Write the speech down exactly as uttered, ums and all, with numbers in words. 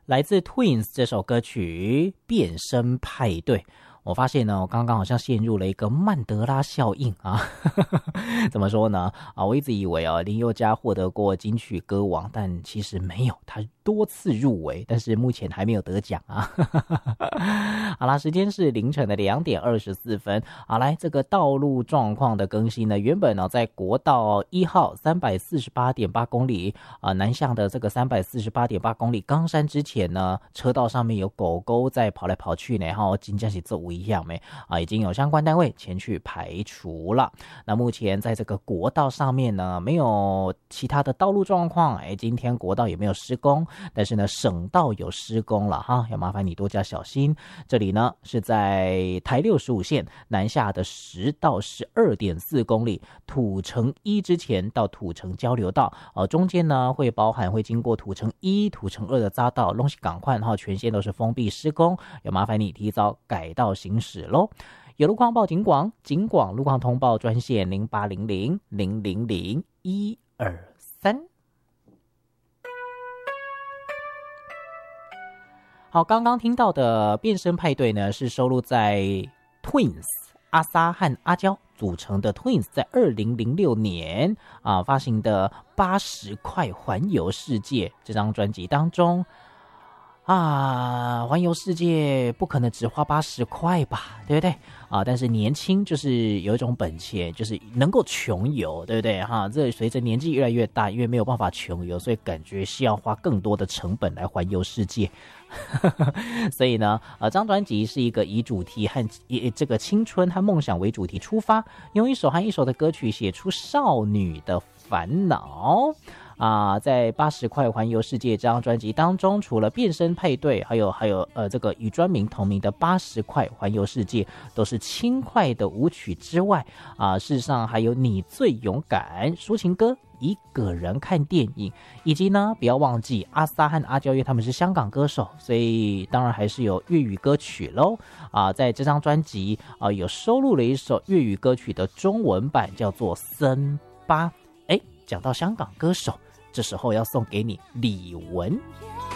来自 Twins 这首歌曲《变身派对》。我发现呢，我刚刚好像陷入了一个曼德拉效应啊！怎么说呢？啊，我一直以为啊，林宥嘉获得过金曲歌王，但其实没有，他多次入围，但是目前还没有得奖啊！好啦，时间是凌晨的两点二十四分。好，来这个道路状况的更新呢，原本呢在国道一号三百四十八点八公里啊、呃、南向的这个三百四十八点八公里冈山之前呢，车道上面有狗狗在跑来跑去呢，哈，真的是这无一样没啊，已经有相关单位前去排除了。那目前在这个国道上面呢，没有其他的道路状况，哎，今天国道也没有施工，但是呢，省道有施工了哈，要麻烦你多加小心。这里呢是在台六十五线南下的十到十二点四公里，土城一之前到土城交流道，呃，中间呢会包含会经过土城一、土城二的匝道，东西港快哈，全线都是封闭施工，要麻烦你提早改道行驶喽。有路况报警广，警广路况通报专线零八零零零零零一二三。好，刚刚听到的变身派对呢，是收录在 Twins 阿撒和阿娇组成的 Twins 在二零零六年啊发行的八十块环游世界这张专辑当中。啊，环游世界不可能只花八十块吧，对不对啊？但是年轻就是有一种本钱，就是能够穷游，对不对哈？这随着年纪越来越大，因为没有办法穷游，所以感觉需要花更多的成本来环游世界。所以呢，呃，这张专辑是一个以主题和以这个青春和梦想为主题出发，用一首和一首的歌曲写出少女的烦恼。啊，在八十块环游世界这张专辑当中，除了变身配对，还有还有呃这个与专名同名的八十块环游世界，都是轻快的舞曲之外，啊，事实上还有你最勇敢抒情歌。一个人看电影，以及呢，不要忘记阿撒和阿娇，因为他们是香港歌手，所以当然还是有粤语歌曲喽。啊，在这张专辑啊，有收录了一首粤语歌曲的中文版，叫做《森巴》。哎，讲到香港歌手，这时候要送给你李玟。